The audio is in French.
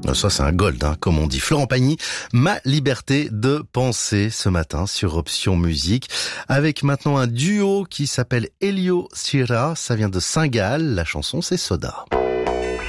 Ça, c'est un gold, comme on dit. Florent Pagny, Ma liberté de penser, ce matin sur Option Musique, avec maintenant un duo qui s'appelle Elio Sierra. Ça vient de Saint-Gall. La chanson, c'est Soda.